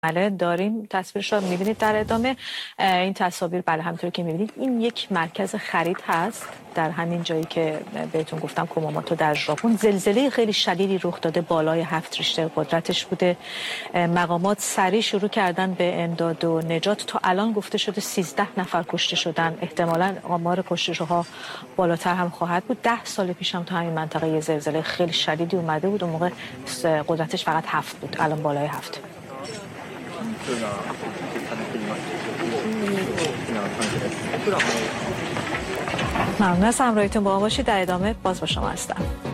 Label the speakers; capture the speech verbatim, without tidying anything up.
Speaker 1: بله داریم تصویرش رو می‌بینید در ادامه. این تصاویر بله همونطور که می‌بینید این یک مرکز خرید هست در همین جایی که بهتون گفتم کوماموتو در ژاپن. زلزله خیلی شدیدی رخ داده، بالای هفت ریشتر قدرتش بوده. مقامات سریع شروع کردن به امداد و نجات. تا الان گفته شده سیزده نفر کشته شدن، احتمالاً آمار کشته‌ها بالاتر هم خواهد بود. ده سال پیش هم تو همین منطقه یه زلزله خیلی شدیدی اومده بود، اون موقع قدرتش فقط هفت بود، الان بالای هفت. ممنون از همراهیتون با ما باشید. در ادامه باز با شما هستم.